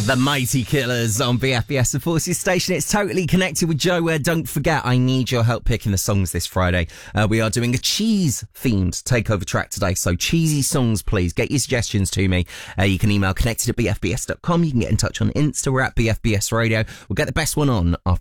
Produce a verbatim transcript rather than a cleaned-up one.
The Mighty Killers on B F B S, the Forces station. It's Totally Connected with Joe, where don't forget, I need your help picking the songs this Friday. Uh, we are doing a cheese-themed takeover track today, so cheesy songs, please. Get your suggestions to me. Uh, you can email connected at b f b s dot com. You can get in touch on Insta. We're at B F B S Radio. We'll get the best one on after